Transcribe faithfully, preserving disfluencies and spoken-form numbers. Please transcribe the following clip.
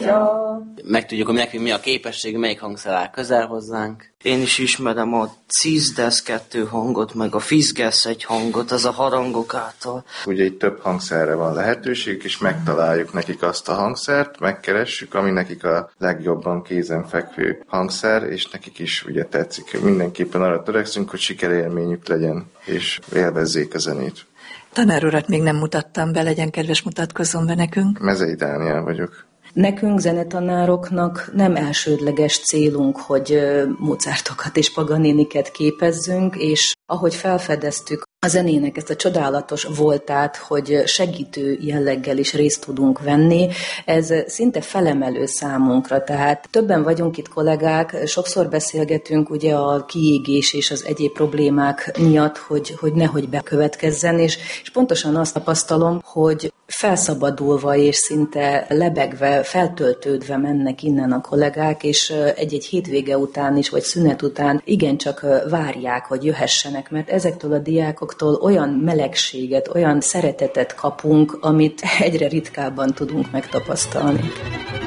Megtudjuk, hogy nekünk mi a képesség, melyik hangszer áll közel hozzánk. Én is ismerem a Cis-Des kettő hangot, meg a Fis-Ges egy hangot, az a harangok által. Ugye itt több hangszerre van lehetőség, és megtaláljuk nekik azt a hangszert, megkeressük, ami nekik a legjobban kézenfekvő hangszer, és nekik is ugye tetszik. Mindenképpen arra törekszünk, hogy sikerélményük legyen, és élvezzék a zenét. Tanár urat még nem mutattam be, legyen kedves, mutatkozzon be nekünk. Mezei Dániel vagyok. Nekünk, zenetanároknak nem elsődleges célunk, hogy Mozartokat és Paganiniket képezzünk, és ahogy felfedeztük a zenének ezt a csodálatos voltát, hogy segítő jelleggel is részt tudunk venni, ez szinte felemelő számunkra. Tehát többen vagyunk itt kollégák, sokszor beszélgetünk ugye a kiégés és az egyéb problémák miatt, hogy, hogy nehogy bekövetkezzen, és, és pontosan azt tapasztalom, hogy felszabadulva és szinte lebegve, feltöltődve mennek innen a kollégák, és egy-egy hétvége után is, vagy szünet után igencsak várják, hogy jöhessenek, mert ezektől a diákoktól olyan melegséget, olyan szeretetet kapunk, amit egyre ritkábban tudunk megtapasztalni.